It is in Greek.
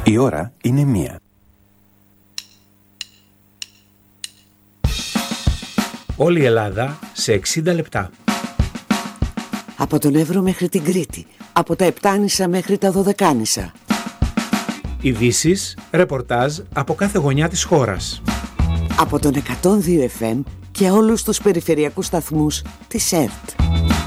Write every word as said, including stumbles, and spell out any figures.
Η ώρα είναι μία. Όλη η Ελλάδα σε εξήντα λεπτά. Από τον Εύρο μέχρι την Κρήτη. Από τα Επτάνησα μέχρι τα Δωδεκάνησα. Ειδήσεις, ρεπορτάζ από κάθε γωνιά της χώρας. Από τον εκατόν δύο εφ εμ και όλους τους περιφερειακούς σταθμούς της ΕΡΤ.